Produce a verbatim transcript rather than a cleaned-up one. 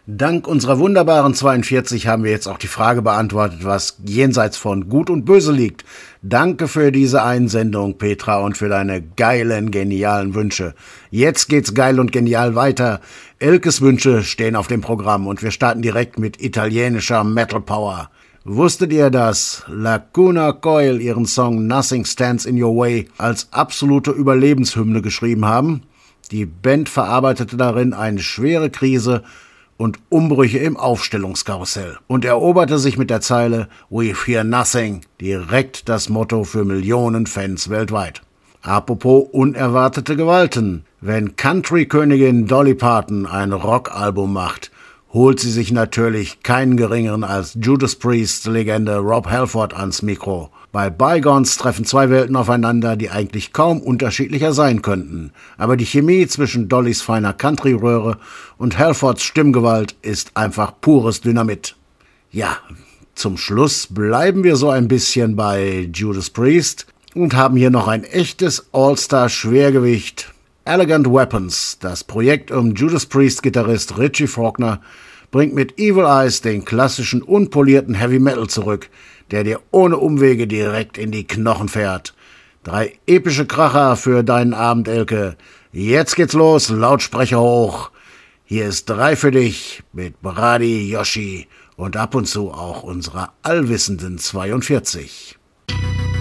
Dank unserer wunderbaren zweiundvierzig haben wir jetzt auch die Frage beantwortet, was jenseits von Gut und Böse liegt. Danke für diese Einsendung, Petra, und für deine geilen, genialen Wünsche. Jetzt geht's geil und genial weiter. Elkes Wünsche stehen auf dem Programm und wir starten direkt mit italienischer Metal Power. Wusstet ihr, dass Lacuna Coil ihren Song Nothing Stands in Your Way als absolute Überlebenshymne geschrieben haben? Die Band verarbeitete darin eine schwere Krise und Umbrüche im Aufstellungskarussell und eroberte sich mit der Zeile We Fear Nothing direkt das Motto für Millionen Fans weltweit. Apropos unerwartete Gewalten. Wenn Country-Königin Dolly Parton ein Rockalbum macht, holt sie sich natürlich keinen geringeren als Judas Priests Legende Rob Halford ans Mikro. Bei Bygones treffen zwei Welten aufeinander, die eigentlich kaum unterschiedlicher sein könnten. Aber die Chemie zwischen Dollys feiner Country-Röhre und Halfords Stimmgewalt ist einfach pures Dynamit. Ja, zum Schluss bleiben wir so ein bisschen bei Judas Priest und haben hier noch ein echtes All-Star-Schwergewicht. Elegant Weapons, das Projekt um Judas Priest-Gitarrist Richie Faulkner, bringt mit Evil Eyes den klassischen unpolierten Heavy Metal zurück, der dir ohne Umwege direkt in die Knochen fährt. Drei epische Kracher für deinen Abend, Elke. Jetzt geht's los, Lautsprecher hoch. Hier ist drei für dich mit Brady, Yoshi und ab und zu auch unserer allwissenden zweiundvierzig.